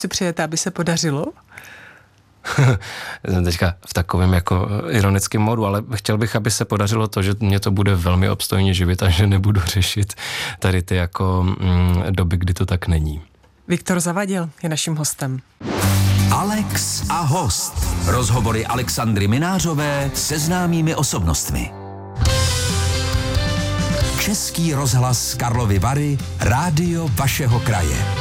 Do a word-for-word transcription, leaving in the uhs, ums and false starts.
Si přejete, aby se podařilo? Teďka v takovém jako ironickém modu, ale chtěl bych, aby se podařilo to, že mě to bude velmi obstojně živit a že nebudu řešit tady ty jako mm, doby, kdy to tak není. Viktor Zavadil je naším hostem. Alex a host. Rozhovory Alexandry Minářové se známými osobnostmi. Český rozhlas Karlovy Vary, rádio vašeho kraje.